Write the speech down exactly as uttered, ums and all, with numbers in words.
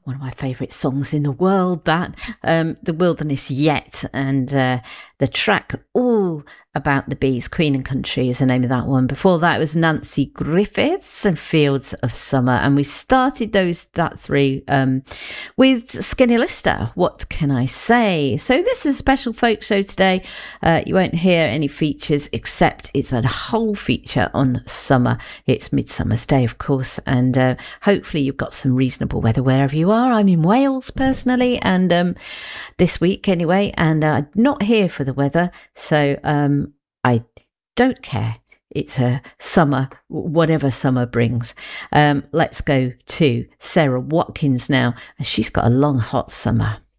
one of my favourite songs in the world, that um, The Wilderness Yet, and uh, the track All About the Bees, Queen and Country is the name of that one. Before that was Nancy Griffiths and Fields of Summer, and we started those that three um, with Skinny Lister, What Can I Say? So this is a special folk show today. Uh, you won't hear any features except it's a whole feature on summer. It's Midsummer's Day, of course, and uh, hopefully you've got some reasonable weather wherever you are. I'm in Wales personally, and um, this week anyway, and uh, I'm not here for the weather, so um, I don't care. It's a summer, whatever summer brings. Um, let's go to Sarah Watkins now, and she's got a long, hot summer.